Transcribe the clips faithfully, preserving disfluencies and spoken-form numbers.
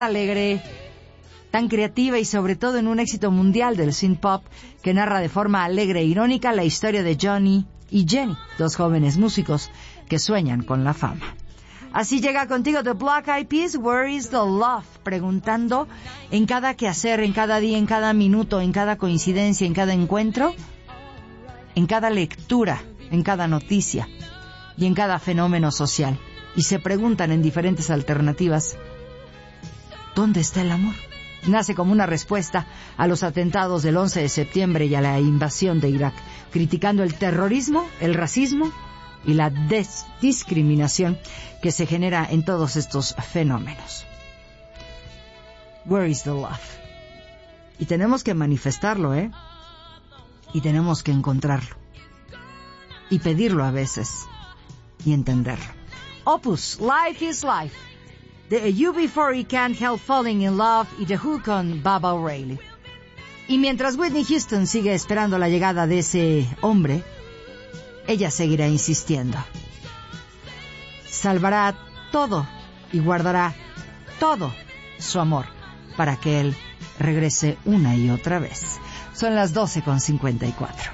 alegre, tan creativa y sobre todo en un éxito mundial del synth pop que narra de forma alegre e irónica la historia de Johnny y Jenny, dos jóvenes músicos que sueñan con la fama. Así llega contigo The Black Eyed Peas, Where is the Love? Preguntando en cada quehacer, en cada día, en cada minuto, en cada coincidencia, en cada encuentro, en cada lectura, en cada noticia y en cada fenómeno social. Y se preguntan en diferentes alternativas, ¿dónde está el amor? Nace como una respuesta a los atentados del once de septiembre y a la invasión de Irak, criticando el terrorismo, el racismo y la des- discriminación que se genera en todos estos fenómenos. Where is the love? Y tenemos que manifestarlo, ¿eh? Y tenemos que encontrarlo. Y pedirlo a veces. Y entenderlo. Opus, Life is Life. The You Before You Can't Help Falling in Love y The Who con Baba O'Reilly. Y mientras Whitney Houston sigue esperando la llegada de ese hombre, ella seguirá insistiendo. Salvará todo y guardará todo su amor para que él regrese una y otra vez. Son las doce con cincuenta y cuatro.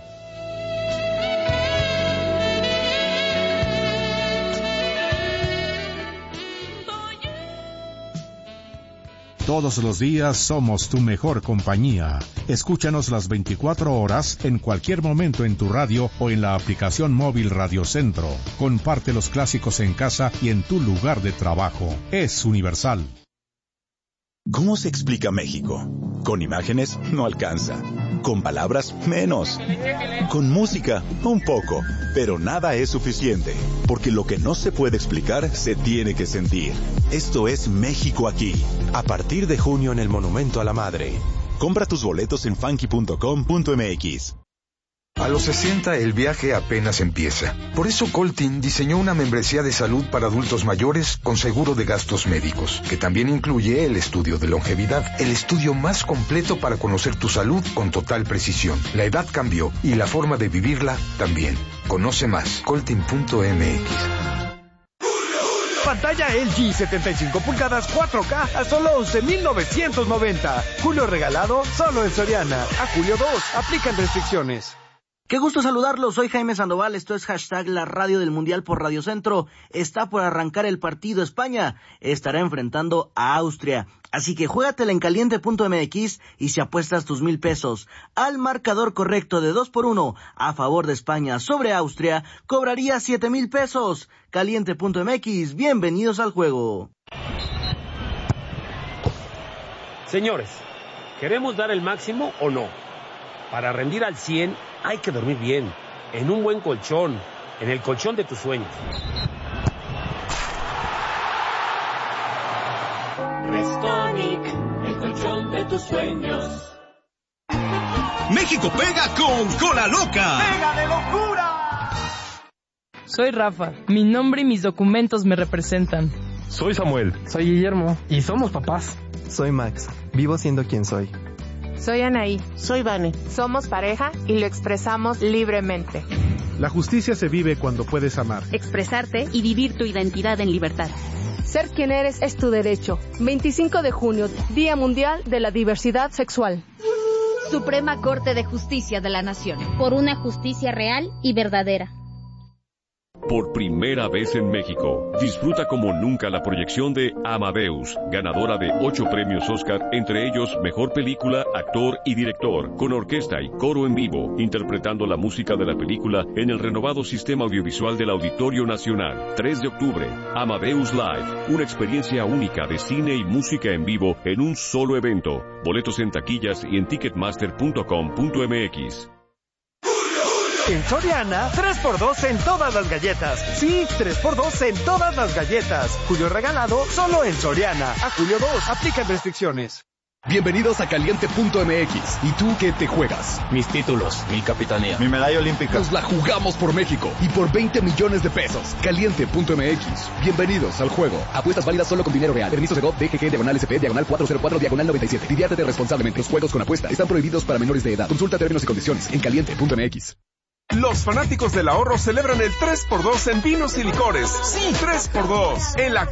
Todos los días somos tu mejor compañía. Escúchanos las veinticuatro horas en cualquier momento en tu radio o en la aplicación móvil Radio Centro. Comparte los clásicos en casa y en tu lugar de trabajo. Es universal. ¿Cómo se explica México? Con imágenes no alcanza. Con palabras menos. Con música un poco. Pero nada es suficiente. Porque lo que no se puede explicar se tiene que sentir. Esto es México aquí. A partir de junio en el Monumento a la Madre. Compra tus boletos en funky punto com punto m x. A los sesenta el viaje apenas empieza. Por eso Coltin diseñó una membresía de salud para adultos mayores con seguro de gastos médicos, que también incluye el estudio de longevidad, el estudio más completo para conocer tu salud con total precisión. La edad cambió y la forma de vivirla también. Conoce más, coltin punto m x. Pantalla L G setenta y cinco pulgadas cuatro K a solo once mil novecientos noventa. Julio regalado solo en Soriana. A julio dos. Aplican restricciones. Qué gusto saludarlos, soy Jaime Sandoval, esto es hashtag la radio del Mundial por Radio Centro. Está por arrancar el partido, España estará enfrentando a Austria, así que juégatela en caliente punto m x y si apuestas tus mil pesos al marcador correcto de dos por uno a favor de España sobre Austria, cobraría siete mil pesos. caliente punto m x, bienvenidos al juego. Señores, ¿queremos dar el máximo o no? Para rendir al cien hay que dormir bien, en un buen colchón, en el colchón de tus sueños. Restonic, el colchón de tus sueños. México pega con Cola Loca. ¡Pega de locura! Soy Rafa, mi nombre y mis documentos me representan. Soy Samuel. Soy Guillermo. Y somos papás. Soy Max, vivo siendo quien soy. Soy Anaí. Soy Vane. Somos pareja y lo expresamos libremente. La justicia se vive cuando puedes amar, expresarte y vivir tu identidad en libertad. Ser quien eres es tu derecho. veinticinco de junio, Día Mundial de la Diversidad Sexual. Suprema Corte de Justicia de la Nación. Por una justicia real y verdadera. Por primera vez en México, disfruta como nunca la proyección de Amadeus, ganadora de ocho premios Oscar, entre ellos Mejor Película, Actor y Director, con orquesta y coro en vivo, interpretando la música de la película en el renovado sistema audiovisual del Auditorio Nacional. tres de octubre, Amadeus Live, una experiencia única de cine y música en vivo en un solo evento. Boletos en taquillas y en ticketmaster punto com punto m x. En Soriana, tres por dos en todas las galletas. Sí, tres por dos en todas las galletas. Julio regalado solo en Soriana. A julio dos, aplican restricciones. Bienvenidos a caliente punto m x. ¿Y tú qué te juegas? Mis títulos, mi capitanía, mi medalla olímpica. Nos la jugamos por México y por veinte millones de pesos. caliente punto m x. Bienvenidos al juego. Apuestas válidas solo con dinero real. Permiso de G O V, D G G, diagonal S P, diagonal cuatro cero cuatro, diagonal noventa y siete. Diviértete responsablemente. Los juegos con apuesta están prohibidos para menores de edad. Consulta términos y condiciones en caliente punto m x. Los fanáticos del ahorro celebran el tres por dos en vinos y licores. Sí, tres por dos. En la